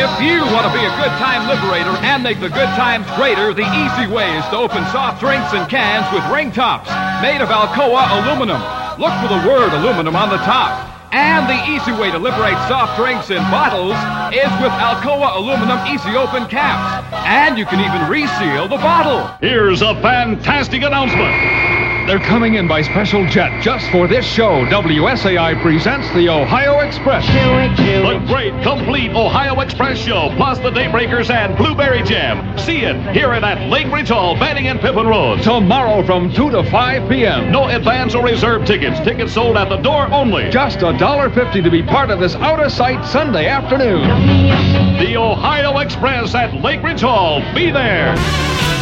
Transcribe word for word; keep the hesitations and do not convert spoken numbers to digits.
If you want to be a good time liberator and make the good times greater, the easy way is to open soft drinks and cans with ring tops made of Alcoa aluminum. Look for the word aluminum on the top. And the easy way to liberate soft drinks in bottles is with Alcoa aluminum easy open caps. And you can even reseal the bottle. Here's a fantastic announcement. They're coming in by special jet just for this show. W S A I presents the Ohio Express. The great, complete Ohio Express show, plus the Daybreakers and Blueberry Jam. See it, hear it at Lake Ridge Hall, Banning and Pippin Road. Tomorrow from two to five p.m. No advance or reserve tickets. Tickets sold at the door only. Just one dollar fifty to be part of this out-of-sight Sunday afternoon. The Ohio Express at Lake Ridge Hall. Be there.